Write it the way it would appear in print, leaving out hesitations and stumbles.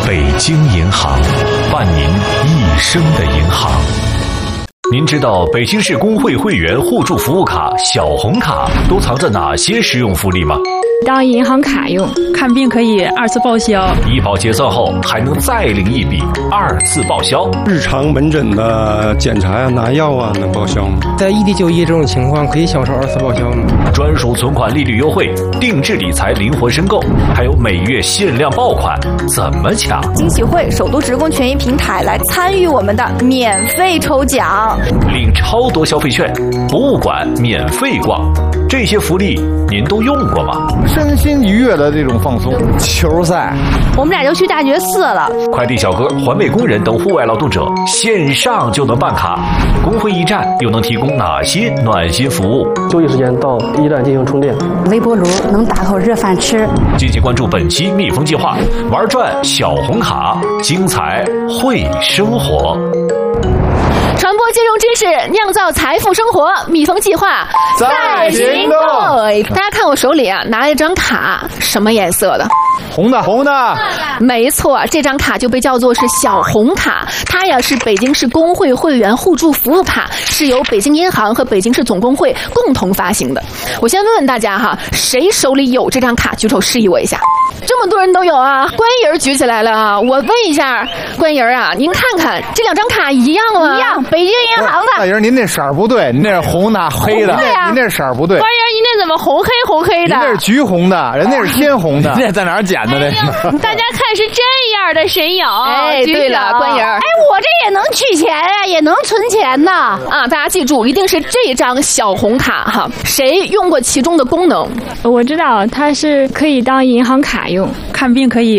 北京银行，伴您一生的银行。您知道北京市工会会员互助服务卡小红卡都藏着哪些实用福利吗？ 当银行卡用， 看病可以2次报销， 医保结算后还能再领一笔2次报销。 日常门诊的检查呀、拿药啊，能报销吗？ 在异地就医这种情况，可以享受2次报销吗？ 专属存款利率优惠，定制理财灵活申购，还有每月限量爆款，怎么抢？ 经喜会首都职工权益平台来参与我们的免费抽奖， 领超多消费券，博物馆免费逛，这些福利您都用过吗？ 身心愉悦的这种放松。 球赛， 我们俩就去大觉寺了。 快递小哥、环卫工人等户外劳动者线上就能办卡，工会驿站又能提供哪些暖心服务？ 就医时间到驿站进行充电， 微波炉能打口热饭吃。 敬请关注本期蜜蜂计划，玩转小红卡，精彩会生活。 传播金融知识，酿造财富生活。蜜蜂计划在行动。大家看我手里啊，拿了一张卡，什么颜色的？ 红的。 没错，这张卡就被叫做是小红卡，它呀是北京市工会会员互助服务卡，是由北京银行和北京市总工会共同发行的。我先问问大家哈，谁手里有这张卡？举手示意我一下。这么多人都有啊，关人举起来了啊！我问一下，关人啊，您看看这2张卡一样吗？ 一样，北京银行的。 大人，您那色儿不对，您那是红的黑的，您那色儿不对。 关人，您那怎么红黑的？ 您那是橘红的，人那是鲜红的。 这在哪儿捡的？这大家看是这样的，谁有？ 哎，对了，关人， 哎，我这也能取钱啊，也能存钱呐！ 啊，大家记住，一定是这张小红卡哈。谁用过其中的功能？ 我知道它是可以当银行卡用， 看病可以